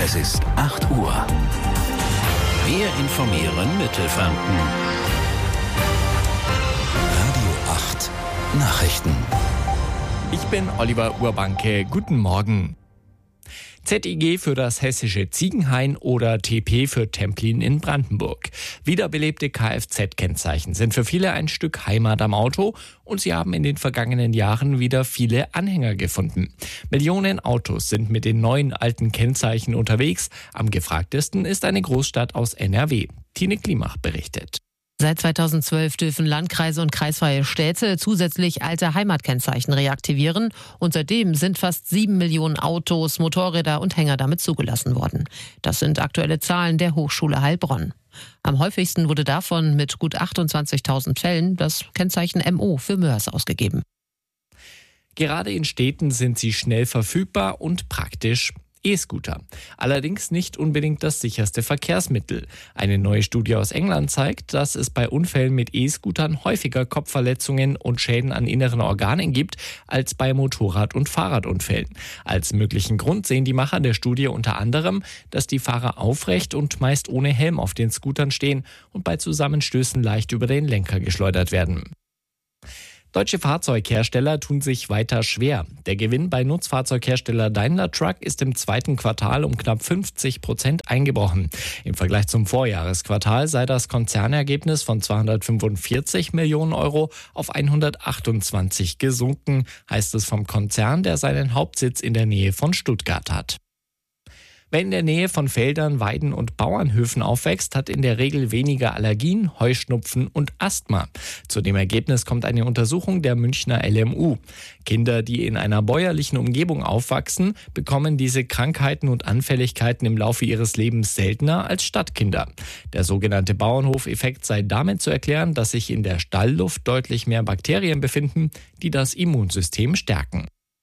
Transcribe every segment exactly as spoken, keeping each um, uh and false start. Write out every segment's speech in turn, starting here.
Es ist acht Uhr. Wir informieren Mittelfranken. Radio acht Nachrichten. Ich bin Oliver Urbanke. Guten Morgen. Z I G für das hessische Ziegenhain oder T P für Templin in Brandenburg. Wiederbelebte Kfz-Kennzeichen sind für viele ein Stück Heimat am Auto und sie haben in den vergangenen Jahren wieder viele Anhänger gefunden. Millionen Autos sind mit den neuen alten Kennzeichen unterwegs. Am gefragtesten ist eine Großstadt aus N R W. Tine Klimach berichtet. Seit zweitausendzwölf dürfen Landkreise und kreisfreie Städte zusätzlich alte Heimatkennzeichen reaktivieren. Und seitdem sind fast sieben Millionen Autos, Motorräder und Hänger damit zugelassen worden. Das sind aktuelle Zahlen der Hochschule Heilbronn. Am häufigsten wurde davon mit gut achtundzwanzigtausend Fällen das Kennzeichen M O für Mörs ausgegeben. Gerade in Städten sind sie schnell verfügbar und praktisch. E-Scooter. Allerdings nicht unbedingt das sicherste Verkehrsmittel. Eine neue Studie aus England zeigt, dass es bei Unfällen mit E-Scootern häufiger Kopfverletzungen und Schäden an inneren Organen gibt als bei Motorrad- und Fahrradunfällen. Als möglichen Grund sehen die Macher der Studie unter anderem, dass die Fahrer aufrecht und meist ohne Helm auf den Scootern stehen und bei Zusammenstößen leicht über den Lenker geschleudert werden. Deutsche Fahrzeughersteller tun sich weiter schwer. Der Gewinn bei Nutzfahrzeughersteller Daimler Truck ist im zweiten Quartal um knapp fünfzig Prozent eingebrochen. Im Vergleich zum Vorjahresquartal sei das Konzernergebnis von zweihundertfünfundvierzig Millionen Euro auf hundertachtundzwanzig gesunken, heißt es vom Konzern, der seinen Hauptsitz in der Nähe von Stuttgart hat. Wer in der Nähe von Feldern, Weiden und Bauernhöfen aufwächst, hat in der Regel weniger Allergien, Heuschnupfen und Asthma. Zu dem Ergebnis kommt eine Untersuchung der Münchner L M U. Kinder, die in einer bäuerlichen Umgebung aufwachsen, bekommen diese Krankheiten und Anfälligkeiten im Laufe ihres Lebens seltener als Stadtkinder. Der sogenannte Bauernhofeffekt sei damit zu erklären, dass sich in der Stallluft deutlich mehr Bakterien befinden, die das Immunsystem stärken.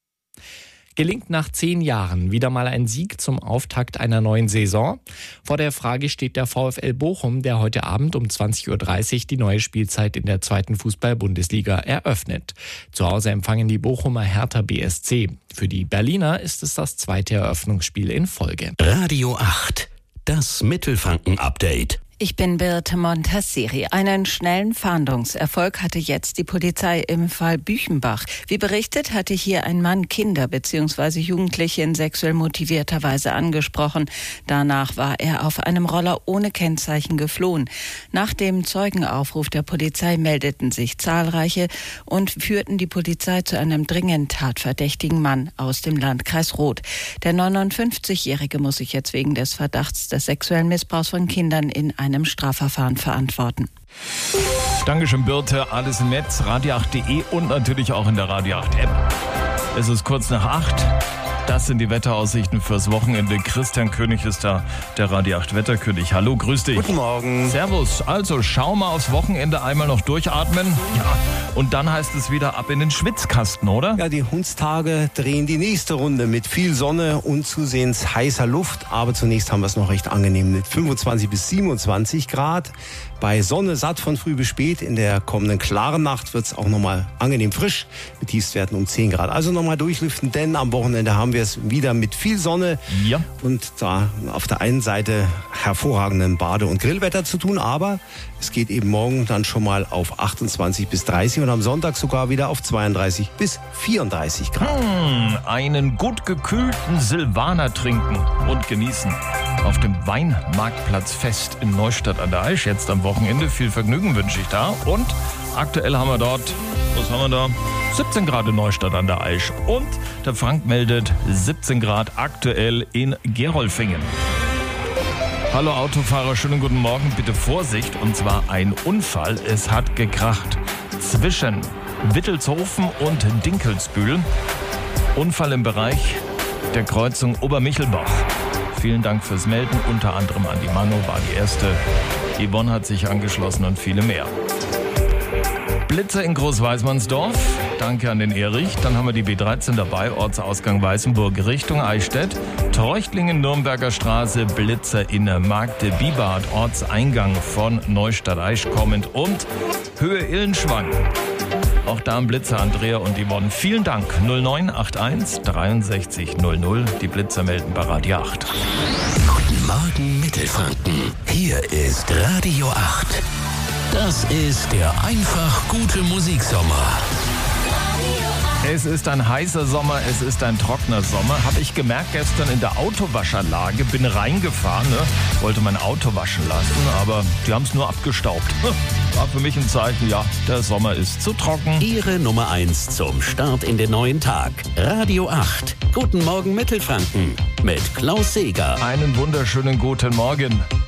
Gelingt nach zehn Jahren wieder mal ein Sieg zum Auftakt einer neuen Saison? Vor der Frage steht der VfL Bochum, der heute Abend um zwanzig Uhr dreißig die neue Spielzeit in der zweiten Fußball-Bundesliga eröffnet. Zu Hause empfangen die Bochumer Hertha B S C. Für die Berliner ist es das zweite Eröffnungsspiel in Folge. Radio acht, das Mittelfranken-Update. Ich bin Birte Montasseri. Einen schnellen Fahndungserfolg hatte jetzt die Polizei im Fall Büchenbach. Wie berichtet, hatte hier ein Mann Kinder bzw. Jugendliche in sexuell motivierter Weise angesprochen. Danach war er auf einem Roller ohne Kennzeichen geflohen. Nach dem Zeugenaufruf der Polizei meldeten sich zahlreiche und führten die Polizei zu einem dringend tatverdächtigen Mann aus dem Landkreis Roth. Der neunundfünfzigjährige muss sich jetzt wegen des Verdachts des sexuellen Missbrauchs von Kindern in einem Strafverfahren verantworten. Dankeschön, Birte. Alles im Netz, radio acht punkt de und natürlich auch in der Radio acht App. Es ist kurz nach acht. Das sind die Wetteraussichten fürs Wochenende. Christian König ist da, der Radio acht Wetterkönig. Hallo, grüß dich. Guten Morgen. Servus. Also, schau mal aufs Wochenende einmal noch durchatmen. Ja. Und dann heißt es wieder ab in den Schwitzkasten, oder? Ja, die Hundstage drehen die nächste Runde mit viel Sonne und zusehends heißer Luft. Aber zunächst haben wir es noch recht angenehm mit fünfundzwanzig bis siebenundzwanzig Grad. Bei Sonne satt von früh bis spät. In der kommenden klaren Nacht wird es auch nochmal angenehm frisch mit Tiefstwerten um zehn Grad. Also nochmal durchlüften, denn am Wochenende haben wir es wieder mit viel Sonne. Ja. Und da auf der einen Seite hervorragenden Bade- und Grillwetter zu tun. Aber es geht eben morgen dann schon mal auf achtundzwanzig bis dreißig und am Sonntag sogar wieder auf zweiunddreißig bis vierunddreißig Grad. Hm, einen gut gekühlten Silvaner trinken und genießen. Auf dem Weinmarktplatzfest in Neustadt an der Aisch jetzt am Wochenende. Viel Vergnügen wünsche ich da. Und aktuell haben wir dort, was haben wir da? siebzehn Grad in Neustadt an der Aisch. Und der Frank meldet siebzehn Grad aktuell in Gerolfingen. Hallo Autofahrer, schönen guten Morgen. Bitte Vorsicht, und zwar ein Unfall. Es hat gekracht zwischen Wittelshofen und Dinkelsbühl. Unfall im Bereich der Kreuzung Obermichelbach. Vielen Dank fürs Melden, unter anderem an die Mano war die erste. Yvonne hat sich angeschlossen und viele mehr. Blitzer in Großweismannsdorf, danke an den Erich. Dann haben wir die B dreizehn dabei, Ortsausgang Weißenburg Richtung Eichstätt. Treuchtlingen, Nürnberger Straße, Blitzer in Magde-Biebad, Ortseingang von Neustadt-Aisch kommend und Höhe Illenschwang. Auch da am Blitzer Andrea und Yvonne. Vielen Dank. null neun acht eins dreiundsechzig null null. Die Blitzer melden bei Radio acht. Guten Morgen Mittelfranken. Hier ist Radio acht. Das ist der einfach gute Musiksommer. Es ist ein heißer Sommer, es ist ein trockener Sommer. Habe ich gemerkt gestern in der Autowascherlage, bin reingefahren, ne? Wollte mein Auto waschen lassen, aber die haben es nur abgestaubt. War für mich ein Zeichen, ja, der Sommer ist zu trocken. Ihre Nummer eins zum Start in den neuen Tag. Radio acht. Guten Morgen Mittelfranken mit Klaus Seeger. Einen wunderschönen guten Morgen.